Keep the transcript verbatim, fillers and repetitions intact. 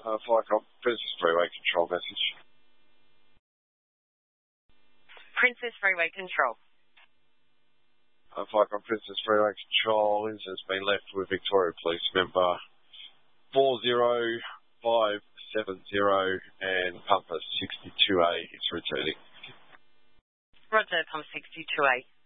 Uh, Flycom, Princess Freeway Control message. Princess Freeway Control. Uh, Flycom, Princess Freeway Control. Incident's been left with Victoria Police member four zero five seven zero and Pumper sixty-two A is returning. Roger, Pump sixty-two A.